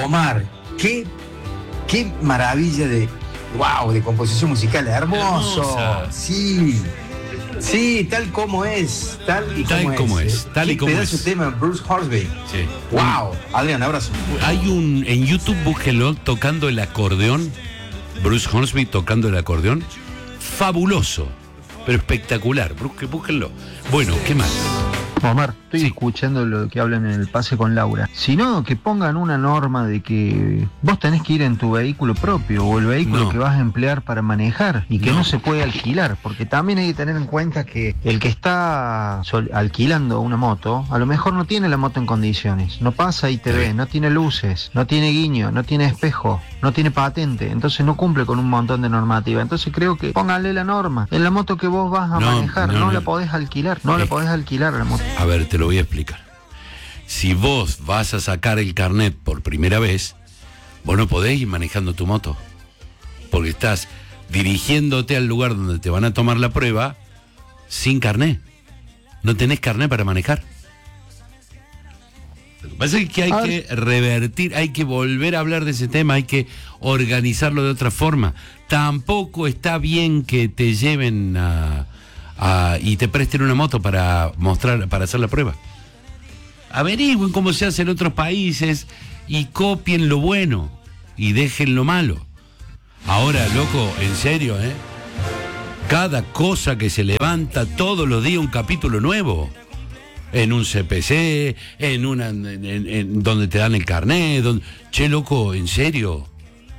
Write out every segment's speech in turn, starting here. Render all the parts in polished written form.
Omar, qué maravilla de composición musical, hermoso. Hermosa. Sí, tal como es, tal y como es. Tal y como es. Pedazo de tema, Bruce Hornsby. Sí. Wow, Adrián, abrazo. En YouTube, búsquenlo, tocando el acordeón. Bruce Hornsby tocando el acordeón. Fabuloso, pero espectacular. Búsquenlo. Bueno, ¿qué más? Omar, estoy escuchando lo que hablan en el pase con Laura. Si no, que pongan una norma de que vos tenés que ir en tu vehículo propio o el vehículo que vas a emplear para manejar y que no se puede alquilar, porque también hay que tener en cuenta que el que está alquilando una moto, a lo mejor no tiene la moto en condiciones, no pasa ITV, no tiene luces, no tiene guiño, no tiene espejo, no tiene patente, entonces no cumple con un montón de normativa. Entonces creo que póngale la norma. En la moto que vos vas a manejar, no la podés alquilar, la podés alquilar a la moto. A ver, te lo voy a explicar. Si vos vas a sacar el carnet por primera vez, vos no podés ir manejando tu moto, porque estás dirigiéndote al lugar donde te van a tomar la prueba sin carnet. No tenés carnet para manejar. Lo que pasa es que hay que revertir, hay que volver a hablar de ese tema, hay que organizarlo de otra forma. Tampoco está bien que te lleven y te presten una moto para hacer la prueba. Averigüen cómo se hace en otros países y copien lo bueno y dejen lo malo. Ahora, loco, en serio, cada cosa que se levanta todos los días un capítulo nuevo. En un CPC, en donde te dan el carnet, che, loco, en serio.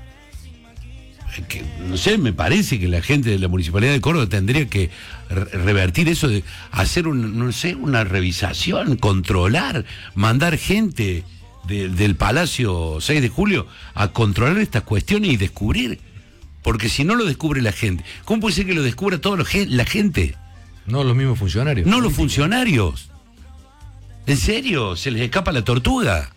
No sé, me parece que la gente de la Municipalidad de Córdoba tendría que revertir eso de hacer una revisación, controlar, mandar gente del Palacio 6 de Julio a controlar estas cuestiones y descubrir. Porque si no lo descubre la gente, ¿cómo puede ser que lo descubra toda la gente? No los mismos funcionarios. No los funcionarios. ¿En serio? ¿Se les escapa la tortuga?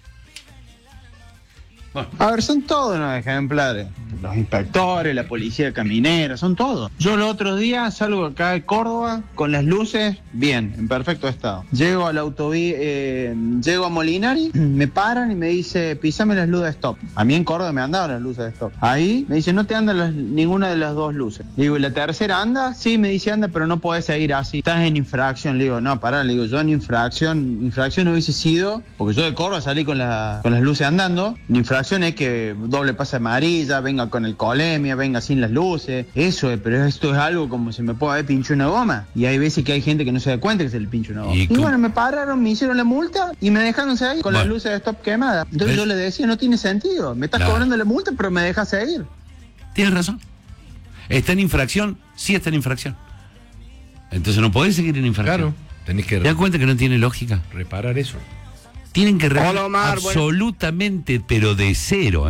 Bueno. A ver, son todos unos ejemplares. Los inspectores, la policía caminera, son todos. Yo el otro día salgo acá de Córdoba con las luces bien, en perfecto estado. Llego a la autovía, llego a Molinari, me paran y me dice, pisame las luces de stop. A mí en Córdoba me andaban las luces de stop. Ahí me dice, no te andan ninguna de las dos luces. Le digo, ¿y la tercera anda? Sí, me dice, anda, pero no podés seguir así. Estás en infracción. Le digo, no, pará, le digo, yo en infracción no hubiese sido, porque yo de Córdoba salí con las luces andando. En infracción es que doble pasa amarilla, venga con el colemia, venga sin las luces, eso es, pero esto es algo como se me puede haber pinchado una goma, y hay veces que hay gente que no se da cuenta que se le pincha una goma. Y bueno, me pararon, me hicieron la multa y me dejaron seguir con las luces de stop quemadas. Entonces yo le decía, no tiene sentido, me estás cobrando la multa, pero me dejas seguir. Tienes razón. ¿Está en infracción? Sí está en infracción. Entonces no podés seguir en infracción. Claro, tenés que... ¿Te das cuenta que no tiene lógica? Reparar eso. Tienen que absolutamente, pero de cero,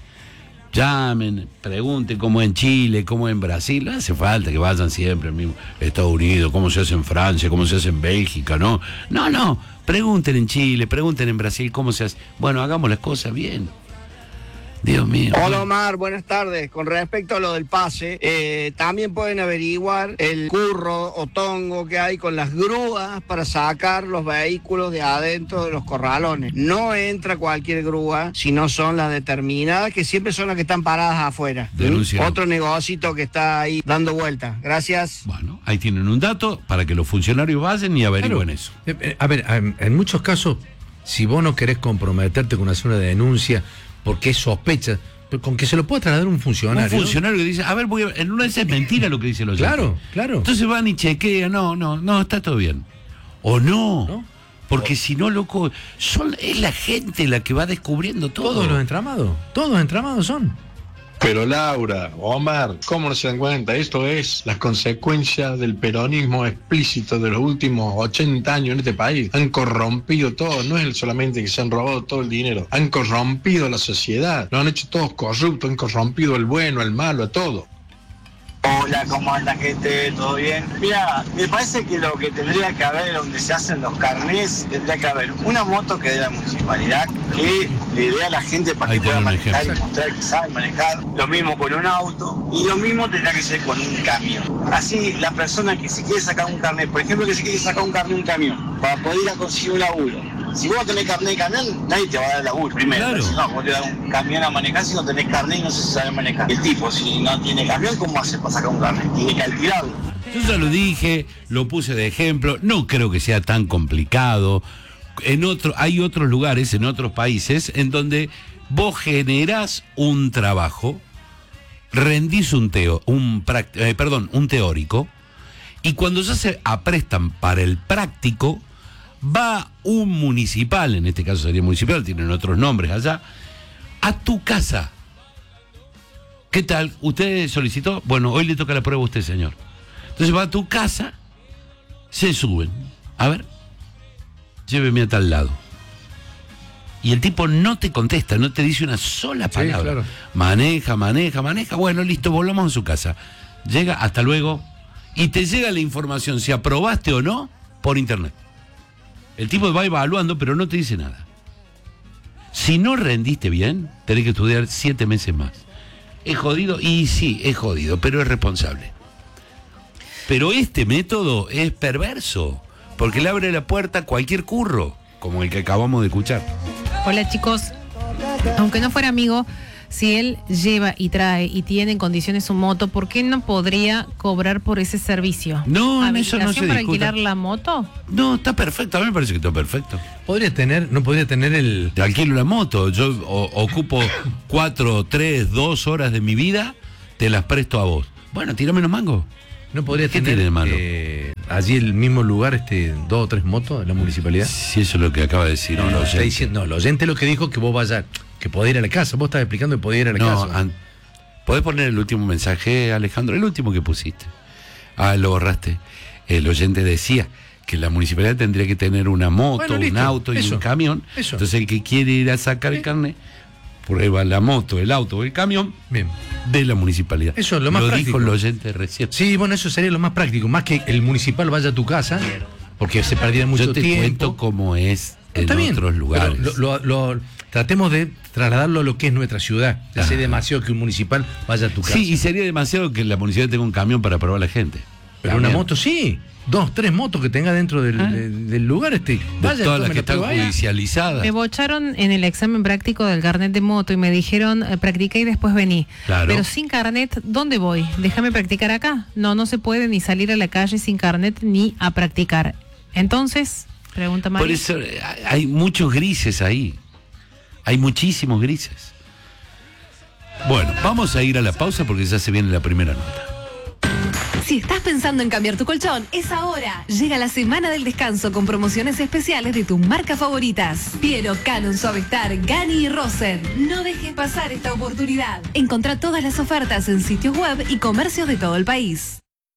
Llamen, pregunten cómo es en Chile, cómo es en Brasil. No hace falta que vayan siempre al mismo Estados Unidos, cómo se hace en Francia, cómo se hace en Bélgica, ¿no? No. Pregunten en Chile, pregunten en Brasil cómo se hace. Bueno, hagamos las cosas bien. Dios mío. Hola Omar, buenas tardes. Con respecto a lo del pase, también pueden averiguar el curro o tongo que hay con las grúas para sacar los vehículos de adentro de los corralones. No entra cualquier grúa, sino son las determinadas, que siempre son las que están paradas afuera. Otro negocito que está ahí dando vueltas. Gracias. Bueno, ahí tienen un dato para que los funcionarios vayan y averigüen eso. A ver, en muchos casos, si vos no querés comprometerte con hacer una denuncia porque es sospecha, pero con que se lo pueda trasladar un funcionario. Un funcionario que dice, a ver, en una de esas es mentira lo que dice los Claro. Entonces van y chequean, no, está todo bien. O no. Porque si no, loco, es la gente la que va descubriendo todo. Todos los entramados son. Pero Laura, Omar, ¿cómo no se dan cuenta? Esto es la consecuencia del peronismo explícito de los últimos 80 años en este país. Han corrompido todo, no es solamente que se han robado todo el dinero, han corrompido la sociedad, lo han hecho todos corruptos, han corrompido el bueno, el malo, a todo. Hola, ¿cómo anda gente? ¿Todo bien? Mira, me parece que lo que tendría que haber donde se hacen los carnés, tendría que haber una moto que dé la municipalidad, que le dé a la gente para que pueda manejar y mostrar que sabe manejar. Lo mismo con un auto y lo mismo tendría que ser con un camión. Así, la persona que se quiere sacar un carnet, por ejemplo, que se quiere sacar un camión para poder ir a conseguir un laburo, Si vos no tenés carnet de camión, nadie te va a dar laburo primero. Claro. Si no, vos te das un camión a manejar si no tenés carnet y no sé si sabés manejar. El tipo, si no tiene camión, ¿cómo hace para sacar un carnet? Tiene que alquilarlo. Yo ya lo dije, lo puse de ejemplo, no creo que sea tan complicado. Hay otros lugares, en otros países, en donde vos generás un trabajo, rendís un teórico, y cuando ya se aprestan para el práctico, va un municipal, en este caso sería municipal, tienen otros nombres allá, a tu casa. ¿Qué tal? ¿Usted solicitó? Bueno, hoy le toca la prueba a usted, señor. Entonces va a tu casa, se suben. A ver, lléveme a tal lado. Y el tipo no te contesta, no te dice una sola palabra. Sí, claro. Maneja. Bueno, listo, volvamos a su casa. Llega, hasta luego. Y te llega la información, si aprobaste o no, por internet. El tipo va evaluando, pero no te dice nada. Si no rendiste bien, tenés que estudiar 7 meses más. ¿Es jodido? Y sí, es jodido, pero es responsable. Pero este método es perverso, porque le abre la puerta a cualquier curro, como el que acabamos de escuchar. Hola chicos, aunque no fuera amigo, si él lleva y trae y tiene en condiciones su moto, ¿por qué no podría cobrar por ese servicio? No, eso no se para discuta. alquilar la moto? No, está perfecto, a mí me parece que está perfecto. No podría tener el... Te alquilo la moto, yo ocupo 4, 3, 2 horas de mi vida, te las presto a vos. Bueno, tírame los mangos. ¿No podría ¿Qué tener tiene de malo? allí el mismo lugar 2 o 3 motos de la municipalidad? Si eso es lo que acaba de decir. No, está diciendo, el oyente lo que dijo que vos vayas, que podés ir a la casa. Vos estás explicando que podés ir a la casa. ¿Podés poner el último mensaje, Alejandro? El último que pusiste. Lo borraste. El oyente decía que la municipalidad tendría que tener una moto, un auto y un camión. Eso. Entonces el que quiere ir a sacar el carnet, prueba la moto, el auto o el camión. Bien. De la municipalidad. Eso es lo más práctico. Dijo el oyente recién. Sí, bueno, eso sería lo más práctico. Más que el municipal vaya a tu casa, porque se perdiera mucho tiempo. Yo te cuento cómo es en otros lugares. Tratemos de trasladarlo a lo que es nuestra ciudad. Sería demasiado que un municipal vaya a tu casa. Sí, y sería demasiado que la municipalidad tenga un camión para probar a la gente. Pero una moto sí. 2, 3 motos que tenga dentro del lugar. Vaya, todas las que están judicializadas. Me bocharon en el examen práctico del carnet de moto y me dijeron, practica y después vení. Claro. Pero sin carnet, ¿dónde voy? Déjame practicar acá. No se puede ni salir a la calle sin carnet ni a practicar. Entonces, pregunta María. Por eso hay muchos grises ahí. Hay muchísimos grises. Bueno, vamos a ir a la pausa porque ya se viene la primera nota. Si estás pensando en cambiar tu colchón, es ahora. Llega la semana del descanso con promociones especiales de tus marcas favoritas. Piero, Canon, Suavestar, Gani y Rosen. No dejes pasar esta oportunidad. Encontrá todas las ofertas en sitios web y comercios de todo el país.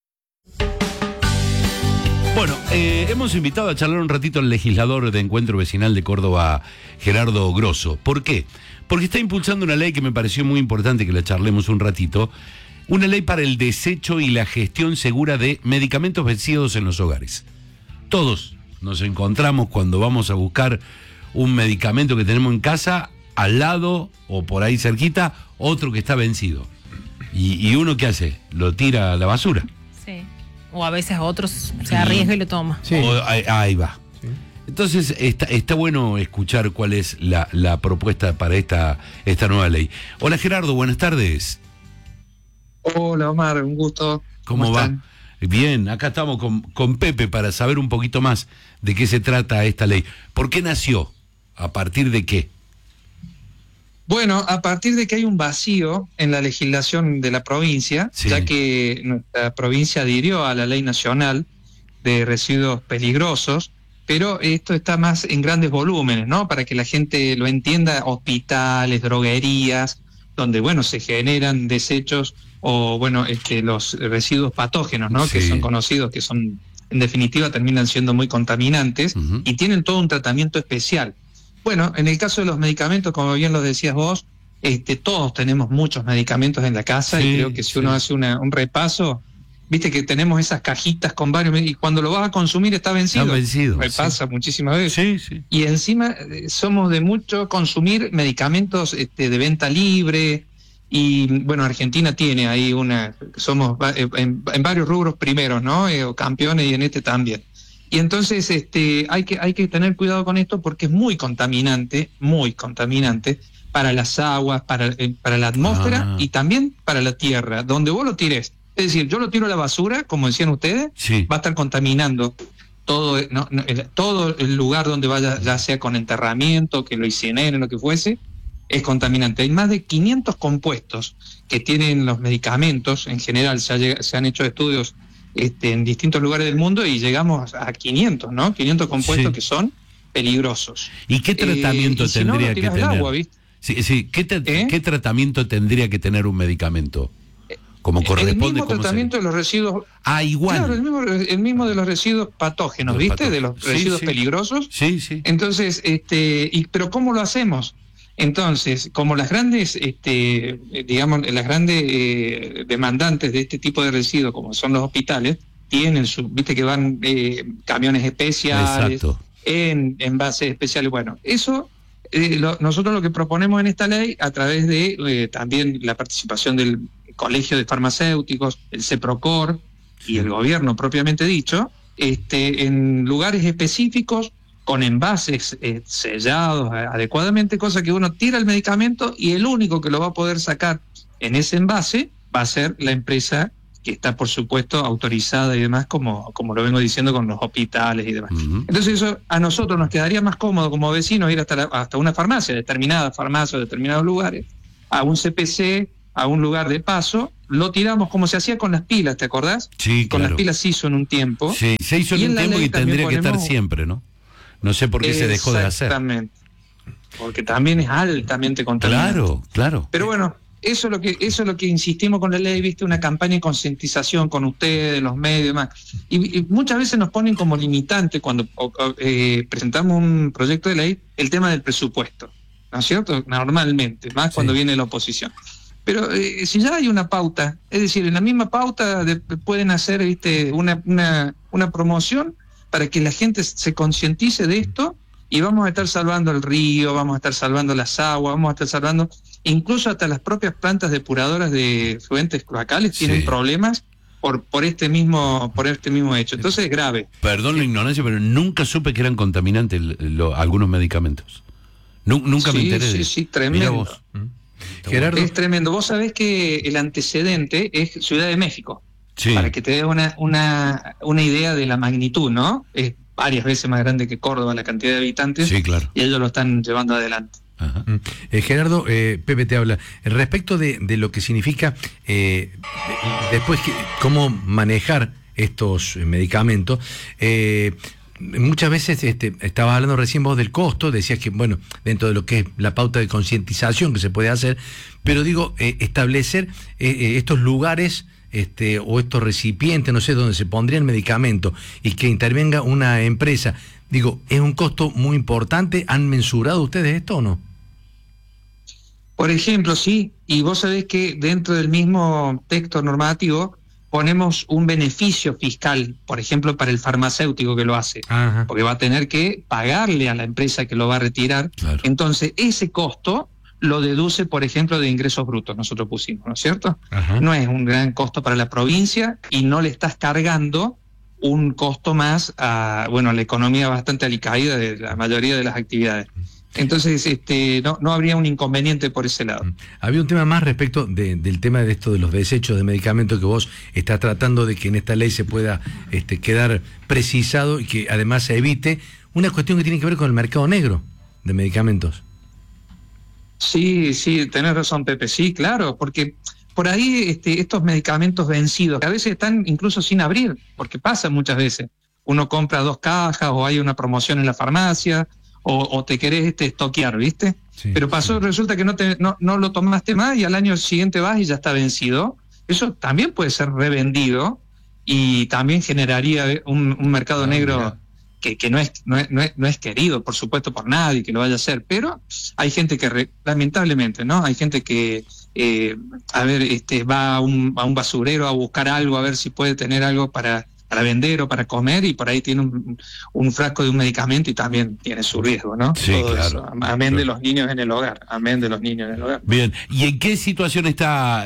Bueno, hemos invitado a charlar un ratito al legislador de Encuentro Vecinal de Córdoba, Gerardo Grosso. ¿Por qué? Porque está impulsando una ley que me pareció muy importante que la charlemos un ratito. Una ley para el desecho y la gestión segura de medicamentos vencidos en los hogares. Todos nos encontramos cuando vamos a buscar un medicamento que tenemos en casa, al lado o por ahí cerquita, otro que está vencido. Y uno, ¿qué hace? Lo tira a la basura. Sí. O a veces otros se arriesga y lo toma. Sí. Ahí va. Sí. Entonces está bueno escuchar cuál es la propuesta para esta nueva ley. Hola Gerardo, buenas tardes. Hola Omar, un gusto. ¿Cómo va? Bien, acá estamos con Pepe para saber un poquito más de qué se trata esta ley. ¿Por qué nació? ¿A partir de qué? Bueno, a partir de que hay un vacío en la legislación de la provincia, sí, ya que nuestra provincia adhirió a la Ley Nacional de Residuos Peligrosos, pero esto está más en grandes volúmenes, ¿no? Para que la gente lo entienda, hospitales, droguerías, donde, bueno, se generan desechos o, bueno, los residuos patógenos, ¿no? Sí. Que son conocidos, que son, en definitiva, terminan siendo muy contaminantes y tienen todo un tratamiento especial. Bueno, en el caso de los medicamentos, como bien lo decías vos, todos tenemos muchos medicamentos en la casa, sí, y creo que si uno hace un repaso, viste que tenemos esas cajitas con varios, y cuando lo vas a consumir está vencido. Está vencido. Repasa muchísimas veces. Sí, sí. Y encima somos de mucho consumir medicamentos de venta libre. Y bueno, Argentina tiene ahí somos en varios rubros primeros, ¿no? Campeones, y en este también. Y entonces hay que tener cuidado con esto porque es muy contaminante para las aguas, para la atmósfera y también para la tierra, donde vos lo tires. Es decir, yo lo tiro a la basura, como decían ustedes, va a estar contaminando todo el lugar donde vaya, ya sea con enterramiento, que lo incineren, lo que fuese, es contaminante. Hay más de 500 compuestos que tienen los medicamentos, en general se han hecho estudios en distintos lugares del mundo y llegamos a 500, ¿no? 500 compuestos que son peligrosos. ¿Y qué tratamiento tendría que tener? Agua, ¿viste? ¿Qué tratamiento tendría que tener un medicamento? Como corresponde. El mismo tratamiento de los residuos. Igual. Claro, el mismo de los residuos patógenos, ¿viste? De los residuos peligrosos. Sí. Entonces, pero ¿cómo lo hacemos? Entonces, como las grandes, las grandes demandantes de este tipo de residuos, como son los hospitales, tienen viste que van camiones especiales, en envases especiales. Bueno, eso nosotros lo que proponemos en esta ley, a través de también la participación del Colegio de Farmacéuticos, el CEPROCOR y el gobierno propiamente dicho, en lugares específicos, con envases sellados adecuadamente, cosa que uno tira el medicamento y el único que lo va a poder sacar en ese envase va a ser la empresa que está, por supuesto, autorizada y demás, como lo vengo diciendo con los hospitales y demás. Entonces eso a nosotros nos quedaría más cómodo como vecinos ir hasta una farmacia, determinadas farmacias, determinados lugares, a un CPC, a un lugar de paso, lo tiramos como se hacía con las pilas, ¿te acordás? Sí, con claro. las pilas se hizo en un tiempo. Sí, se hizo en un tiempo y tendría que estar siempre, ¿no? No sé por qué se dejó de hacer. Exactamente. Porque también es altamente contaminante. Claro. Pero bueno, eso es lo que insistimos con la ley, viste, una campaña de concientización con ustedes, los medios y demás. Y muchas veces nos ponen como limitante cuando presentamos un proyecto de ley el tema del presupuesto, ¿no es cierto? Normalmente, más cuando viene la oposición. Pero si ya hay una pauta, es decir, en la misma pauta pueden hacer, viste, una promoción para que la gente se concientice de esto y vamos a estar salvando el río, vamos a estar salvando las aguas, vamos a estar salvando, incluso hasta las propias plantas depuradoras de fluentes cloacales tienen problemas por este mismo hecho. Entonces es grave. Perdón la ignorancia, pero nunca supe que eran contaminantes algunos medicamentos. Nunca me enteré de eso. Sí, tremendo. Mirá vos. Gerardo. Es tremendo. Vos sabés que el antecedente es Ciudad de México. Sí. Para que te dé una idea de la magnitud, ¿no? Es varias veces más grande que Córdoba la cantidad de habitantes. Sí, claro. Y ellos lo están llevando adelante. Ajá. Gerardo, Pepe te habla. Respecto de lo que significa después cómo manejar estos medicamentos, muchas veces estabas hablando recién vos del costo, decías que, bueno, dentro de lo que es la pauta de concientización que se puede hacer, pero digo, establecer estos lugares o estos recipientes, no sé, donde se pondría el medicamento y que intervenga una empresa, digo, ¿es un costo muy importante? ¿Han mensurado ustedes esto o no? Por ejemplo, sí, y vos sabés que dentro del mismo texto normativo ponemos un beneficio fiscal, por ejemplo, para el farmacéutico que lo hace, porque va a tener que pagarle a la empresa que lo va a retirar. Claro. Entonces, ese costo lo deduce, por ejemplo, de ingresos brutos, nosotros pusimos, ¿no es cierto? No es un gran costo para la provincia y no le estás cargando un costo más a la economía bastante alicaída de la mayoría de las actividades. Entonces, no habría un inconveniente por ese lado. Había un tema más respecto del tema de esto de los desechos de medicamentos que vos estás tratando de que en esta ley se pueda quedar precisado y que además se evite una cuestión que tiene que ver con el mercado negro de medicamentos. Sí, tenés razón, Pepe, sí, claro, porque por ahí estos medicamentos vencidos, que a veces están incluso sin abrir, porque pasa muchas veces, uno compra 2 cajas o hay una promoción en la farmacia, o te querés estoquear, ¿viste? Sí, pero resulta que no lo tomaste más y al año siguiente vas y ya está vencido. Eso también puede ser revendido y también generaría un mercado negro que no es querido, por supuesto, por nadie que lo vaya a hacer, pero hay gente que, lamentablemente, ¿no? Hay gente que va a un basurero a buscar algo, a ver si puede tener algo para vender o para comer, y por ahí tiene un frasco de un medicamento y también tiene su riesgo, ¿no? Sí, todo claro. Eso. Amén de los niños en el hogar, amén de los niños en el hogar. Bien, ¿y en qué situación está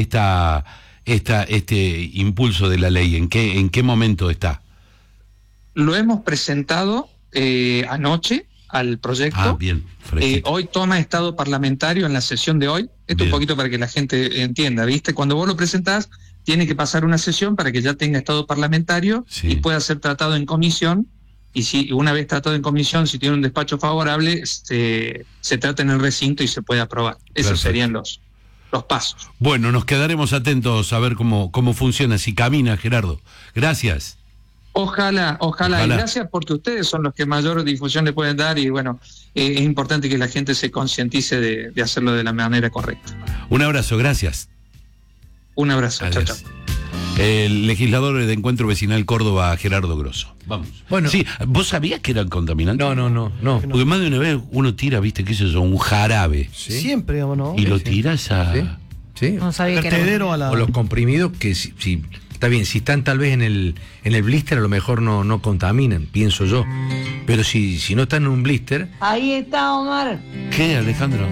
este impulso de la ley? ¿En qué momento está? lo hemos presentado anoche al proyecto. Ah, bien. Hoy toma estado parlamentario en la sesión de hoy. Esto un poquito para que la gente entienda, ¿viste? Cuando vos lo presentás, tiene que pasar una sesión para que ya tenga estado parlamentario y pueda ser tratado en comisión. Y si una vez tratado en comisión, si tiene un despacho favorable, se trata en el recinto y se puede aprobar. Esos serían los pasos. Bueno, nos quedaremos atentos a ver cómo funciona, si camina, Gerardo. Gracias. Ojalá. Y gracias porque ustedes son los que mayor difusión le pueden dar y bueno, es importante que la gente se concientice de hacerlo de la manera correcta. Un abrazo, gracias. Un abrazo, chao. El legislador de Encuentro Vecinal Córdoba, Gerardo Grosso. Vamos. Bueno. Sí, ¿vos sabías que eran contaminantes? No. Porque más de una vez uno tira, viste, qué sé yo, un jarabe. ¿Sí? Siempre, ¿no? Y lo tiras a... Sí. No sabía que era. O los comprimidos que si está bien, si están tal vez en el blister a lo mejor no contaminan, pienso yo. Pero si no están en un blister... Ahí está, Omar. ¿Qué, Alejandro?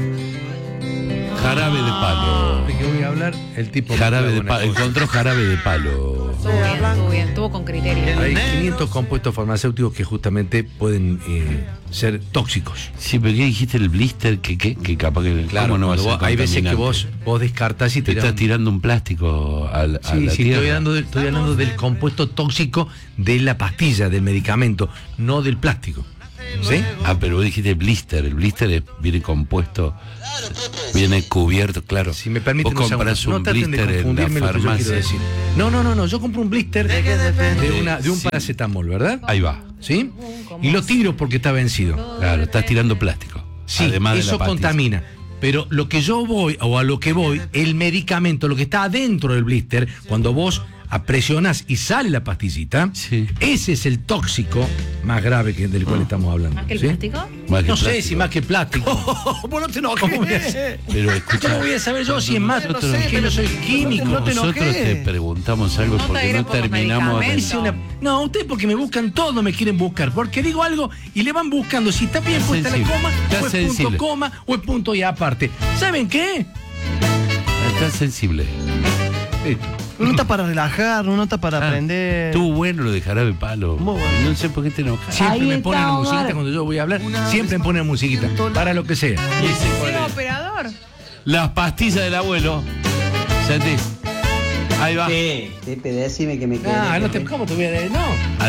Jarabe de palo. ¿De qué voy a hablar? El tipo... Jarabe de palo. Encontró jarabe de palo. Estuvo bien, estuvo con criterio. Hay 500 compuestos farmacéuticos que justamente pueden ser tóxicos. Sí, pero ¿qué dijiste el blister? Que capaz que... Claro, no va a ser hay veces que vos descartás y te estás tirando un plástico a la tierra. Estoy hablando del compuesto tóxico de la pastilla, del medicamento, no del plástico. ¿Sí? Ah, pero vos dijiste blister. El blister viene compuesto, viene cubierto, claro. Si me permiten, vos compras un blister en la farmacia. No, yo compro un blister de un paracetamol, ¿verdad? Ahí va. ¿Sí? Y lo tiro porque está vencido. Claro, estás tirando plástico. Sí, además eso contamina. Pero lo que yo voy, o a lo que voy, el medicamento, lo que está adentro del blister, cuando vos presionás y sale la pastillita, ese es el tóxico más grave del cual estamos hablando. ¿Más que el plástico? No sé si más que plástico. Vos no te enojes. Pero escucha, ¿cómo voy a saber yo si es más? Que no soy químico. Nosotros te preguntamos algo porque no terminamos. No, ustedes porque me buscan todo, me quieren buscar. Porque digo algo y le van buscando si está bien puesta la coma, o es punto coma, o es punto y aparte. ¿Saben qué? Estás sensible. Una nota para relajar, una nota para aprender. Estuvo bueno lo de jarabe palo. Muy bueno. No sé por qué te enojas. Siempre me ponen la musiquita cuando yo voy a hablar. Siempre me ponen musiquita. Para lo que sea. Operador. Las pastillas del abuelo. Ahí va. Sí, decime que me quede. ¿Cómo te voy a decir? No.